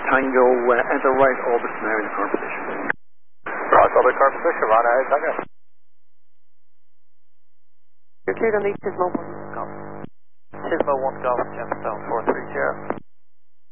Tango, enter right orbit now in the current position. Right orbit current position, right ahead, Tango. You're cleared on the Tismo 1 Golf. Tismo 1 Golf, Gemstone 430.